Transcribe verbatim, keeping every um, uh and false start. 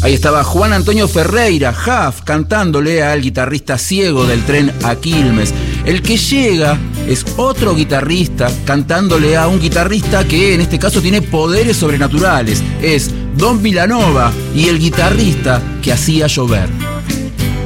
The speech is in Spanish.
Ahí estaba Juan Antonio Ferreira, Huff, cantándole al guitarrista ciego del tren a Quilmes. El que llega es otro guitarrista cantándole a un guitarrista que en este caso tiene poderes sobrenaturales. Es Don Vilanova y el guitarrista que hacía llover.